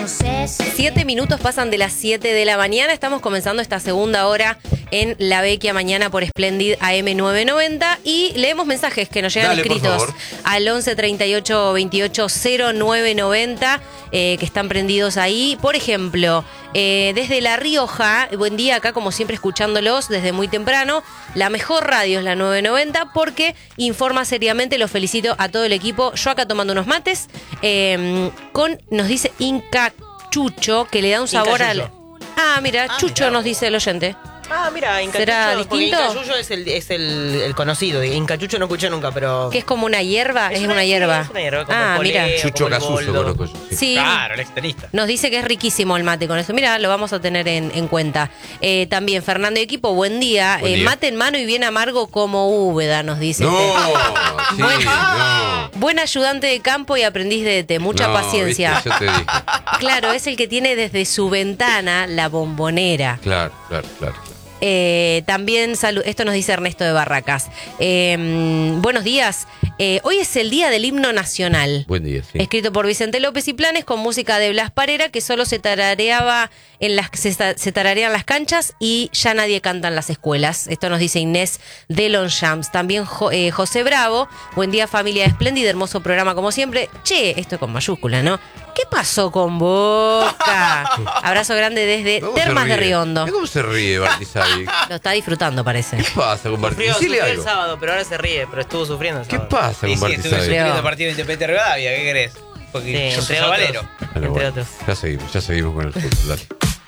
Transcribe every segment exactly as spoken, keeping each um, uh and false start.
Siete minutos pasan de las siete de la mañana. Estamos comenzando esta segunda hora en La Vecchia Mañana por Splendid A M novecientos noventa y leemos mensajes que nos llegan Dale, escritos al once treinta y ocho veintiocho cero nueve noventa eh, que están prendidos ahí. Por ejemplo, eh, desde La Rioja, buen día acá como siempre escuchándolos desde muy temprano. La mejor radio es la novecientos noventa porque informa seriamente. Los felicito a todo el equipo. Yo acá tomando unos mates eh, con, nos dice Inca Chucho, que le da un sabor al... Ah, mira, Ah, Chucho mirá. nos dice el oyente. Ah, mira, Inca ¿Será Chucho, porque distinto? Inca Chucho es el, es el, el conocido. Inca Chucho no escuché nunca, pero... Que es como una hierba, es, una, sí, hierba. Es una hierba, como Ah, el poleo, mira. Chucho como el Casuso boldo. conozco yo. Sí. Sí. Claro, el extenista. Nos dice que es riquísimo el mate con eso. Mira, lo vamos a tener en, en cuenta. Eh, también, Fernando y equipo, buen día. Buen Eh, día. mate en mano y bien amargo como Úbeda, nos dice. No, este. sí, Buen- no. Buen ayudante de campo y aprendiz de té. Mucha No, paciencia. viste, yo te dije. Claro, es el que tiene desde su ventana la bombonera. Claro, claro, claro. claro. Eh, también, salu- esto nos dice Ernesto de Barracas. Eh, buenos días. Eh, hoy es el día del himno nacional. Buen día, sí. Escrito por Vicente López y Planes con música de Blas Parera, que solo se tarareaba en las se, se tararean las canchas y ya nadie canta en las escuelas. Esto nos dice Inés de Longchamps. También jo, eh, José Bravo. Buen día, familia espléndida, hermoso programa como siempre. Che, esto con mayúscula, ¿no? ¿Qué pasó con Boca? Abrazo grande desde ¿Cómo se Termas de ríe? Riondo. ¿Cómo se ríe Bartizari? Lo está disfrutando, parece. ¿Qué pasa con Sufrió, Bartizari? sufrió Decile el algo. sábado, pero ahora se ríe, pero estuvo sufriendo el ¿Qué sábado. pasa Y con sí, estuve Bartizari? sufriendo el partido de Independiente Rivadavia, ¿qué querés? Porque Sí, yo soy entre sabalero. otros. Bueno, entre bueno, otros. ya seguimos, ya seguimos con el fútbol. Dale.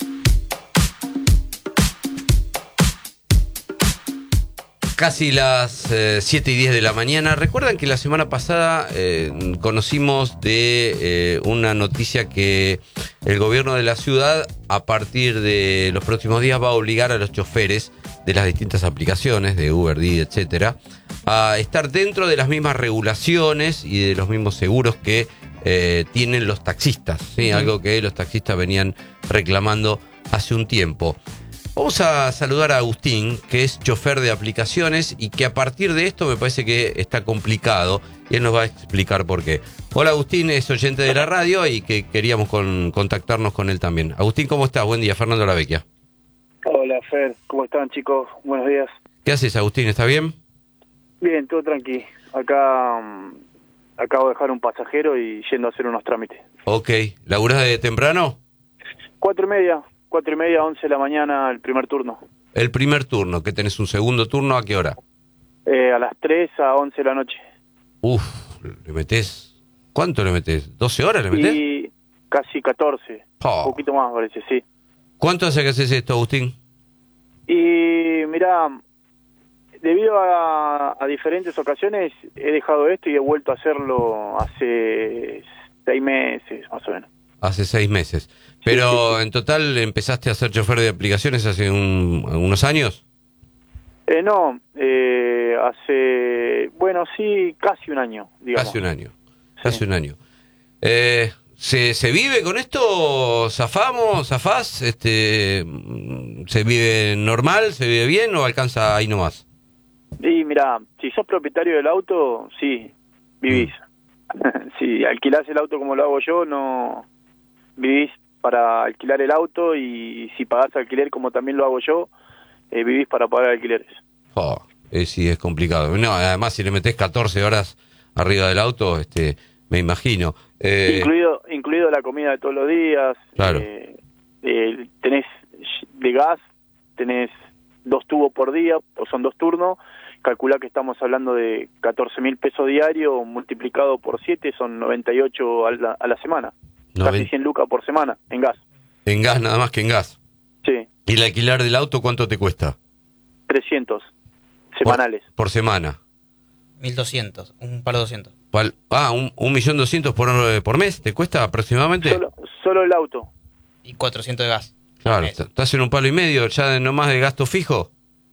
Casi las eh, siete y diez de la mañana. Recuerdan que la semana pasada eh, conocimos de eh, una noticia que el gobierno de la ciudad, a partir de los próximos días, va a obligar a los choferes de las distintas aplicaciones, de Uber, Didi, etcétera, a estar dentro de las mismas regulaciones y de los mismos seguros que eh, tienen los taxistas, ¿sí? Uh-huh. Algo que los taxistas venían reclamando hace un tiempo. Vamos a saludar a Agustín, que es chofer de aplicaciones y que a partir de esto me parece que está complicado y él nos va a explicar por qué. Hola Agustín, es oyente de la radio y que queríamos con, contactarnos con él también. Agustín, ¿cómo estás? Buen día, Fernando La Vecchia. Hola Fer, ¿cómo están chicos? Buenos días. ¿Qué haces, Agustín? ¿Está bien? Bien, todo tranqui. Acá um, acabo de dejar un pasajero y yendo a hacer unos trámites. Ok, ¿laburás de temprano? Cuatro y media, cuatro y media, once de la mañana, el primer turno. El primer turno, ¿qué tenés? ¿Un segundo turno? ¿A qué hora? Eh, a las tres a once de la noche. Uf, ¿le metés? ¿Cuánto le metés? ¿doce horas le metés? Y casi catorce, Oh. un poquito más parece, sí. ¿Cuánto hace que haces esto, Agustín? Y mira, debido a, a diferentes ocasiones he dejado esto y he vuelto a hacerlo hace seis meses más o menos. Hace seis meses. Pero Sí, sí, sí. en total empezaste a ser chofer de aplicaciones hace un, unos años. Eh, no, eh, hace, bueno, sí, casi un año, digamos. Casi un año. Sí. Casi un año. Eh, ¿se, ¿Se vive con esto? ¿Zafamos? ¿Zafás? Este, ¿Se vive normal? ¿Se vive bien o alcanza ahí nomás? Y mira, si sos propietario del auto, sí, vivís. Si alquilás el auto como lo hago yo, no vivís para alquilar el auto, y si pagás alquiler como también lo hago yo, eh, vivís para pagar alquileres. Oh, eh, sí, es complicado. No, además, si le metés catorce horas arriba del auto, este, me imagino. Eh, Incluido incluido la comida de todos los días. Claro. Eh, eh, tenés de gas, tenés dos tubos por día, o son dos turnos. Calculá que estamos hablando de catorce mil pesos diarios, multiplicado por siete, son noventa y ocho a la, a la semana. Noven- Casi cien lucas por semana, en gas. En gas, nada más que en gas. Sí, ¿Y el alquilar del auto cuánto te cuesta? trescientos semanales. Por, por semana. mil doscientos, un palo doscientos. ¿Cuál? Ah, un, un millón doscientos por, por mes, ¿te cuesta aproximadamente? Solo, solo el auto. Y cuatrocientos de gas. Claro, Mes. estás en un palo y medio, ya no más de gasto fijo.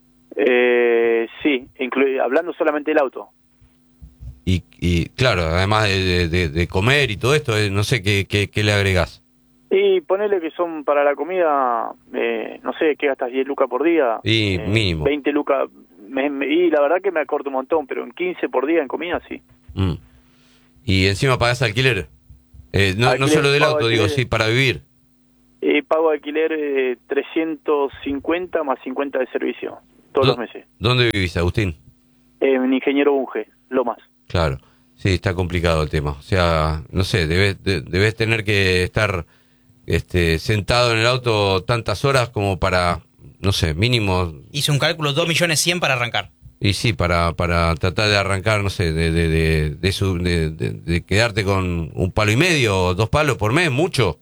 Eh, sí, inclu- hablando solamente del auto. Y, y claro, además de, de- de comer y todo esto, eh, no sé qué, qué, qué le agregás. Y ponele que son para la comida, eh, no sé, ¿qué gastas? diez lucas por día. Y eh, mínimo. veinte lucas. Me- me- y la verdad que me acorto un montón, pero en quince por día en comida, sí. Mm. Y encima pagás alquiler. Eh, no, no Alquiler, solo del pago auto, digo, alquiler. sí, para vivir. Eh, pago alquiler eh, trescientos cincuenta más cincuenta de servicio, todos ¿Dó- los meses. ¿Dónde vivís, Agustín? Eh, un ingeniero Bunge, Lomas. Claro, sí, está complicado el tema. O sea, no sé, debes, de- debes tener que estar este, sentado en el auto tantas horas como para, no sé, mínimo. Hice un cálculo, dos millones cien para arrancar. Y sí, para, para tratar de arrancar, no sé, de, de, de, de, su- de- de- de quedarte con un palo y medio o dos palos por mes, mucho.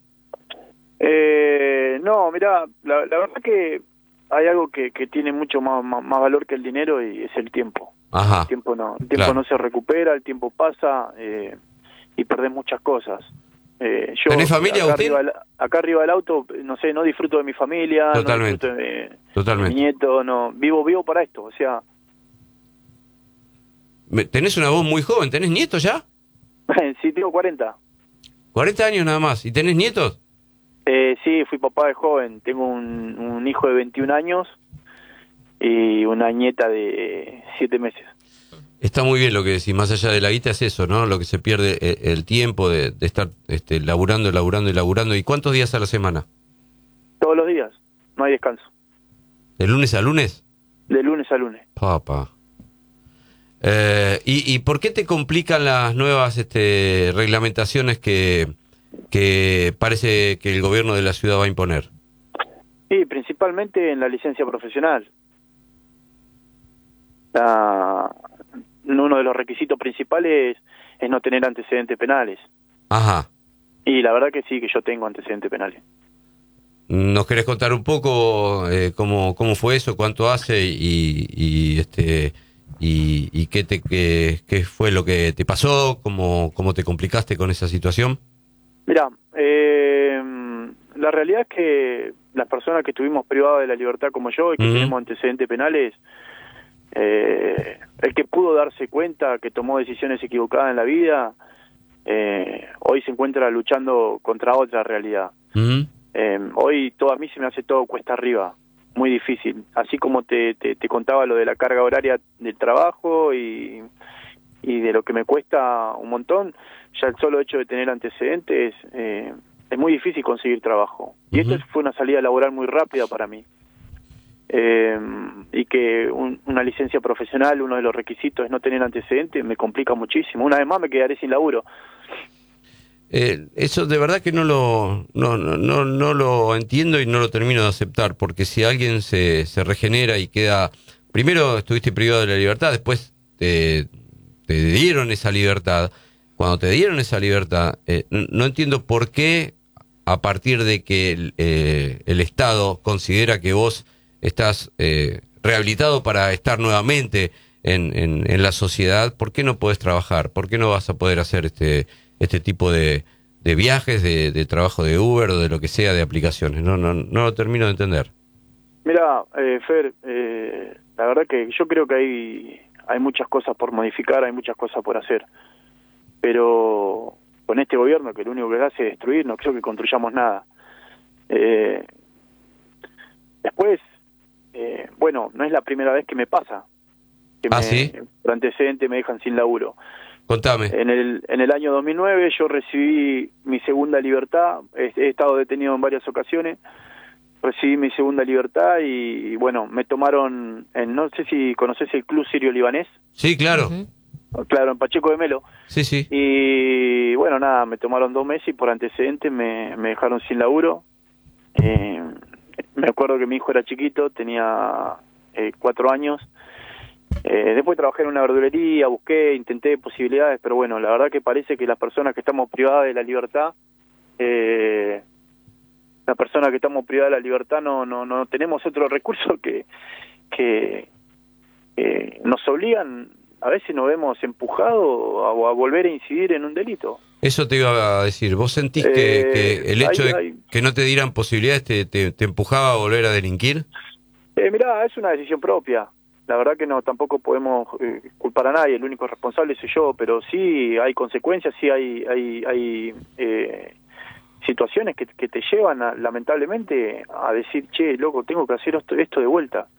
Eh, no, mira, la, la verdad que hay algo que, que tiene mucho más, más, más valor que el dinero y es el tiempo. Ajá. El tiempo no, el tiempo Claro. no se recupera, el tiempo pasa eh, y perdés muchas cosas. Eh, yo ¿Tenés familia, acá Agustín? arriba, del- acá arriba del auto, no sé, no disfruto de mi familia, Totalmente. no disfruto de, de Totalmente. mi nieto, no, vivo, vivo para esto, o sea, Me- Tenés una voz muy joven, ¿tenés nietos ya? sí, tengo cuarenta. cuarenta años nada más. ¿Y tenés nietos? Eh, sí, fui papá de joven, tengo un, un hijo de veintiún años y una nieta de siete meses. Está muy bien lo que decís, más allá de la guita es eso, ¿no? Lo que se pierde eh, el tiempo de, de estar este, laburando, laburando y laburando. ¿Y cuántos días a la semana? Todos los días, no hay descanso, ¿De lunes a lunes? de lunes a lunes. Papá. Eh, ¿y, ¿Y por qué te complican las nuevas este, reglamentaciones que, que parece que el gobierno de la ciudad va a imponer? Sí, principalmente en la licencia profesional. La- uno de los requisitos principales es no tener antecedentes penales. Ajá. Y la verdad que sí, que yo tengo antecedentes penales. ¿Nos querés contar un poco eh, cómo, cómo fue eso, cuánto hace y, y este y, y qué, te, qué, qué fue lo que te pasó, cómo, cómo te complicaste con esa situación? Mira, eh, la realidad es que las personas que estuvimos privadas de la libertad como yo y que Ujú. tenemos antecedentes penales, eh, el que pudo darse cuenta que tomó decisiones equivocadas en la vida, eh, hoy se encuentra luchando contra otra realidad. Ujú. Eh, hoy todo a mí se me hace todo cuesta arriba, muy difícil. Así como te, te, te contaba lo de la carga horaria del trabajo y, y de lo que me cuesta un montón, ya el solo hecho de tener antecedentes, eh, es muy difícil conseguir trabajo. Y Ujú. esto fue una salida laboral muy rápida para mí. Eh, y que un- una licencia profesional, uno de los requisitos es no tener antecedentes, me complica muchísimo. Una vez más me quedaré sin laburo. Eh, eso de verdad que no lo no, no, no, no lo entiendo y no lo termino de aceptar, porque si alguien se, se regenera y queda, primero estuviste privado de la libertad, después te, te dieron esa libertad, cuando te dieron esa libertad, eh, no, no entiendo por qué a partir de que el, eh, el Estado considera que vos estás eh, rehabilitado para estar nuevamente en, en, en la sociedad, ¿por qué no podés trabajar? ¿Por qué no vas a poder hacer este este tipo de, de viajes, de, de trabajo de Uber o de lo que sea, de aplicaciones? No no no lo termino de entender. Mira, eh, Fer, eh, la verdad que yo creo que hay, hay muchas cosas por modificar, hay muchas cosas por hacer, pero con este gobierno que lo único que hace es destruir, no creo que construyamos nada. Eh, después, eh, bueno, no es la primera vez que me pasa, que ¿Ah, me, sí? por antecedente me dejan sin laburo. Contame. En el, en el año dos mil nueve yo recibí mi segunda libertad, he, he estado detenido en varias ocasiones, recibí mi segunda libertad y, bueno, me tomaron, en, no sé si conoces el Club Sirio Libanés, Sí, claro. Ujú. claro, en Pacheco de Melo, Sí, sí. y bueno, nada, me tomaron dos meses y por antecedentes me, me dejaron sin laburo. Eh, me acuerdo que mi hijo era chiquito, tenía eh, cuatro años. Eh, después trabajé en una verdulería, busqué, intenté posibilidades, pero bueno, la verdad que parece que las personas que estamos privadas de la libertad, eh, las personas que estamos privadas de la libertad no no no tenemos otro recurso que que eh, nos obligan, a veces nos vemos empujados a, a volver a incidir en un delito. Eso te iba a decir. ¿Vos sentís que, Eh, que el hecho hay- de hay- que no te dieran posibilidades te, te, te empujaba a volver a delinquir? Eh, mirá, es una decisión propia. La verdad que no, tampoco podemos eh, culpar a nadie, el único responsable soy yo, pero sí hay consecuencias, sí hay hay, hay eh, situaciones que, que te llevan a, lamentablemente a decir, che, loco, tengo que hacer esto, esto de vuelta.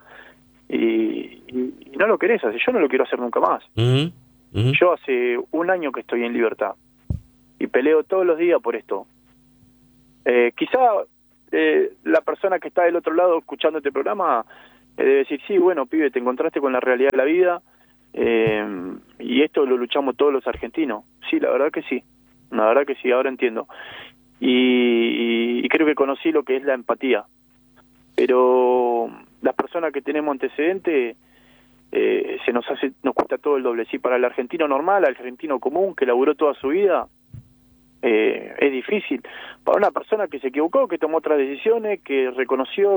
Y, y, y no lo querés hacer, yo no lo quiero hacer nunca más. Ujú, ujú. Yo hace un año que estoy en libertad. y peleo todos los días por esto. Eh, quizá eh, la persona que está del otro lado escuchando este programa eh, debe decir, sí, bueno, pibe, te encontraste con la realidad de la vida, eh, y esto lo luchamos todos los argentinos. Sí, la verdad que sí, la verdad que sí, ahora entiendo. Y, y, y creo que conocí lo que es la empatía. Pero las personas que tenemos antecedentes, eh, se nos hace, nos cuesta todo el doble. Sí, para el argentino normal, al argentino común, que laburó toda su vida, eh, es difícil. Para una persona que se equivocó, que tomó otras decisiones, que reconoció